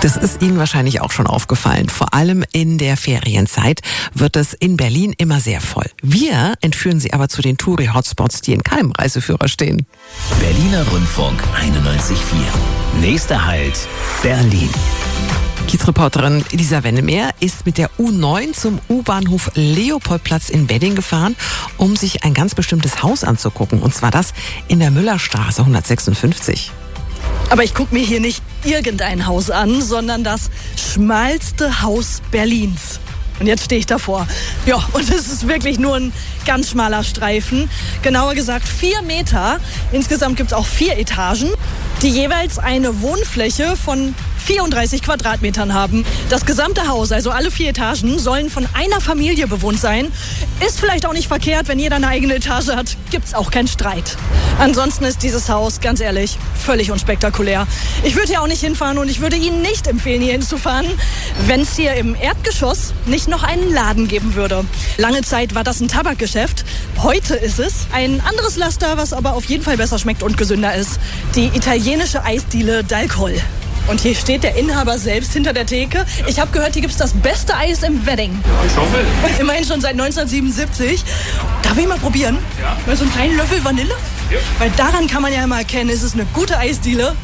Das ist Ihnen wahrscheinlich auch schon aufgefallen. Vor allem in der Ferienzeit wird es in Berlin immer sehr voll. Wir entführen Sie aber zu den Touri-Hotspots, die in keinem Reiseführer stehen. Berliner Rundfunk 91.4. Nächster Halt, Berlin. Kiezreporterin Elisa Wennemeer ist mit der U9 zum U-Bahnhof Leopoldplatz in Wedding gefahren, um sich ein ganz bestimmtes Haus anzugucken. Und zwar das in der Müllerstraße 156. Aber ich gucke mir hier nicht irgendein Haus an, sondern das schmalste Haus Berlins. Und jetzt stehe ich davor. Ja, und es ist wirklich nur ein ganz schmaler Streifen. Genauer gesagt 4 Meter. Insgesamt gibt es auch 4 Etagen, die jeweils eine Wohnfläche von 34 Quadratmetern haben. Das gesamte Haus, also alle 4 Etagen, sollen von einer Familie bewohnt sein. Ist vielleicht auch nicht verkehrt, wenn jeder eine eigene Etage hat, gibt's auch keinen Streit. Ansonsten ist dieses Haus, ganz ehrlich, völlig unspektakulär. Ich würde hier auch nicht hinfahren und ich würde Ihnen nicht empfehlen, hier hinzufahren, wenn es hier im Erdgeschoss nicht noch einen Laden geben würde. Lange Zeit war das ein Tabakgeschäft. Heute ist es ein anderes Laster, was aber auf jeden Fall besser schmeckt und gesünder ist. Die italienische Eisdiele Dalcol. Und hier steht der Inhaber selbst hinter der Theke. Ich habe gehört, hier gibt es das beste Eis im Wedding. Ja, ich hoffe. Immerhin schon seit 1977. Darf ich mal probieren? Ja. Mal so einen kleinen Löffel Vanille? Ja. Weil daran kann man ja immer erkennen, ist es eine gute Eisdiele.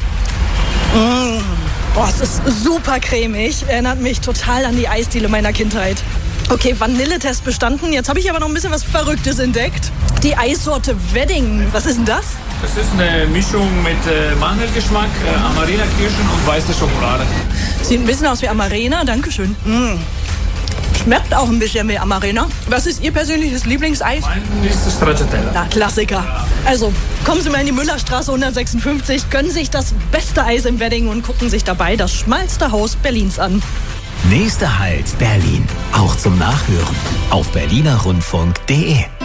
Boah, es ist super cremig. Erinnert mich total an die Eisdiele meiner Kindheit. Okay, Vanilletest bestanden. Jetzt habe ich aber noch ein bisschen was Verrücktes entdeckt. Die Eissorte Wedding. Was ist denn das? Das ist eine Mischung mit Mandelgeschmack, Amarena-Kirschen und weißer Schokolade. Sieht ein bisschen aus wie Amarena, dankeschön. Schmeckt auch ein bisschen wie Amarena. Was ist Ihr persönliches Lieblingseis? Mein ist das Stracciatella. Na, Klassiker. Also, kommen Sie mal in die Müllerstraße 156, gönnen sich das beste Eis im Wedding und gucken sich dabei das schmalste Haus Berlins an. Nächster Halt, Berlin. Auch zum Nachhören auf berlinerrundfunk.de.